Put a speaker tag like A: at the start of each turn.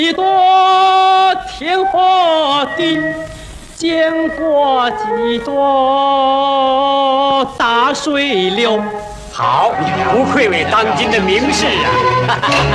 A: 几多天和地，见过几多大水流。
B: 好，不愧为当今的名士啊！